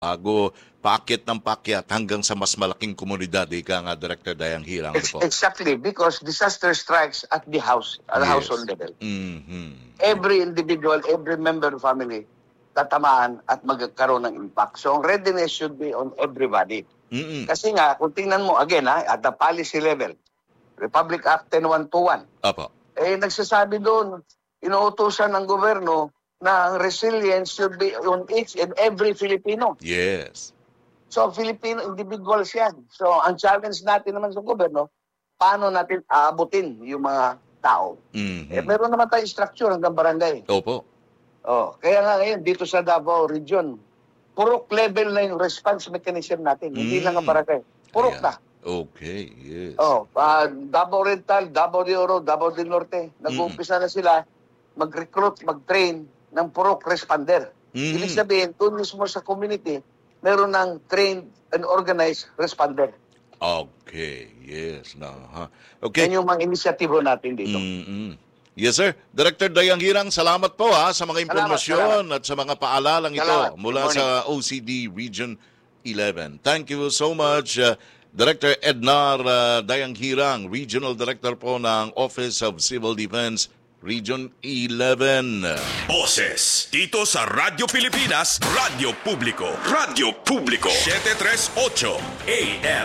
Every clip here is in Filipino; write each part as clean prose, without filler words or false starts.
bago paakyat ng paakyat hanggang sa mas malaking komunidad. Ika nga, Director Dayang Hirang. Ano po? Exactly, because disaster strikes at the household level. Every individual, every member of family tatamaan at magkaroon ng impact. So, ang readiness should be on everybody. Kasi nga, kung tingnan mo, again, at the policy level, Republic Act 10121, Apo. nagsasabi doon, inuutusan ng gobyerno na ang resilience should be on each and every Filipino. Yes. So, Filipino individuals yan. So, ang challenge natin naman sa gobyerno, paano natin aabutin yung mga tao. Meron naman tayong structure hanggang barangay. Opo. Kaya nga ngayon, dito sa Davao Region, purok level na yung response mechanism natin. Hindi lang ang barangay. Purok na. Okay, yes. Davao Oriental, Davao de Oro, Davao del Norte, nag-uumpisa na sila mag-recruit, mag-train ng purok responder. Ibig sabihin, doon mismo sa community, meron ng trained and organized responder. Okay, yes. Okay. Yan yung mga inisyatibo natin dito. Yes, sir. Director Dayang Hirang, salamat po sa mga impormasyon at sa mga paalalang ito mula sa OCD Region 11. Thank you so much, Director Ednar Dayang Hirang, Regional Director po ng Office of Civil Defense Region 11. Boses dito sa Radyo Pilipinas, Radyo Publiko. Radyo Publiko 738 AM.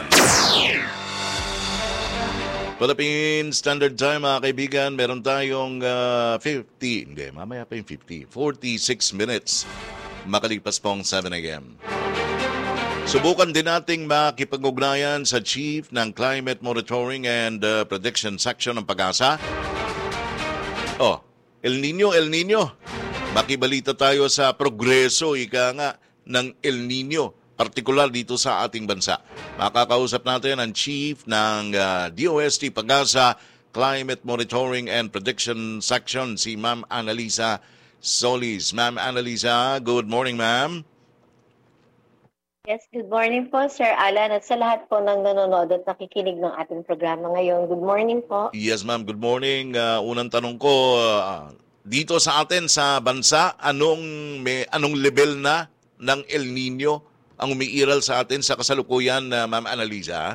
Philippine Standard Time, mga kaibigan, meron tayong 46 minutes makalipas pong 7 a.m. Subukan din nating makipag-ugnayan sa Chief ng Climate Monitoring and Prediction Section ng Pag-asa. El Nino. Makibalita tayo sa progreso, ng El Nino, partikular dito sa ating bansa. Makakausap natin ang Chief ng DOST Pag-asa Climate Monitoring and Prediction Section, si Ma'am Annalisa Solis. Ma'am Annalisa, good morning, ma'am. Yes, good morning po, Sir Alan, at sa lahat po ng nanonood at nakikinig ng ating programa ngayon. Good morning po. Yes, ma'am. Good morning. Unang tanong ko, dito sa atin sa bansa, anong level na ng El Nino ang umiiral sa atin sa kasalukuyan, Ma'am Annalisa?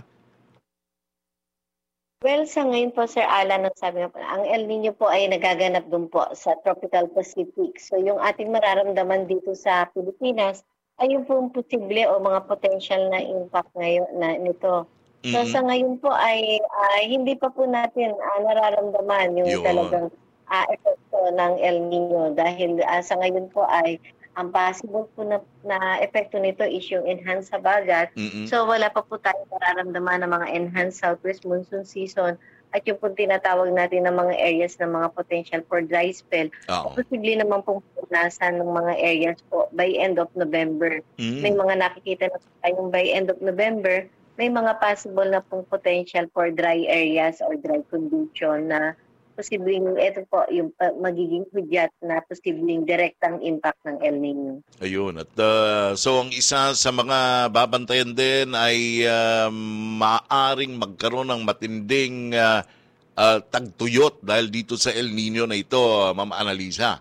Well, sa ngayon po, Sir Alan, ang sabi nga po, ang El Nino po ay nagaganap dun po sa Tropical Pacific. So yung ating mararamdaman dito sa Pilipinas, ay yung pong posible o mga potential na impact ngayon nito. So sa ngayon po ay hindi pa po natin nararamdaman yung talagang epekto ng El Nino dahil sa ngayon po ay ang possible po na epekto nito is yung enhanced habagat. So wala pa po tayong nararamdaman ng mga enhanced southwest monsoon season at yung pong tinatawag natin ng mga areas ng mga potential for dry spell. Posible naman pong punasan ng mga areas po by end of November. May mga nakikita na tayong by end of November, may mga possible na pong potential for dry areas or dry condition na posibleng ito po yung magiging hudyat na posibleng direktang impact ng El Nino. Ayun. At so ang isa sa mga babantayan din ay maaring magkaroon ng matinding tagtuyot dahil dito sa El Nino na ito, Ma'am Annalisa.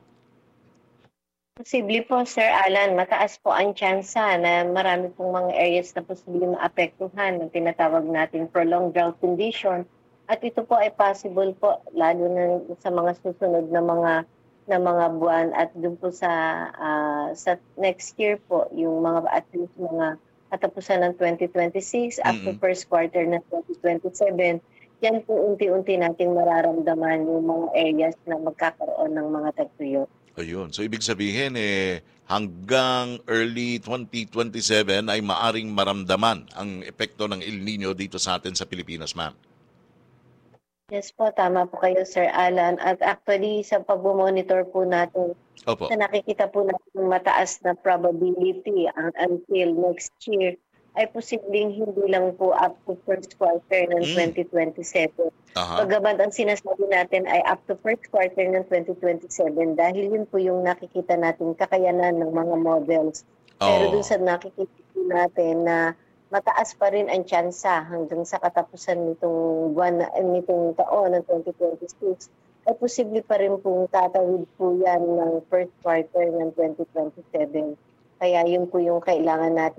Posible po, Sir Alan, mataas po ang tsansa na marami pong mga areas na posibleng maapektuhan ng tinatawag nating prolonged drought condition. At ito po ay possible po lalo na sa mga susunod na mga buwan at doon po sa next year po yung mga at least mga katapusan ng 2026 up to first quarter ng 2027. Yan po unti-unti nating mararamdaman yung mga areas na magkakaroon ng mga tagtuyot. Ayun. So ibig sabihin hanggang early 2027 ay maaring maramdaman ang epekto ng El Nino dito sa atin sa Pilipinas, ma'am. Yes po, tama po kayo, Sir Alan. At actually, sa pag-monitor po natin, nakikita po natin mataas na probability until next year ay posibleng hindi lang po up to first quarter ng 2027. Bagamat ang sinasabi natin ay up to first quarter ng 2027 dahil yun po yung nakikita natin kakayanan ng mga models. Pero dun sa nakikita po natin na mataas pa rin ang tsansa hanggang sa katapusan nitong taon ng 2026 ay posible pa rin pong tatawid po yan ng first quarter ng 2027. Kaya yun po yung kailangan natin